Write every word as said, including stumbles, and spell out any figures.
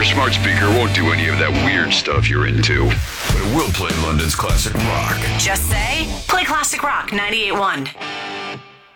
smart speaker won't do any of that weird stuff you're into. But it will play London's classic rock. Just say, play classic rock ninety-eight point one.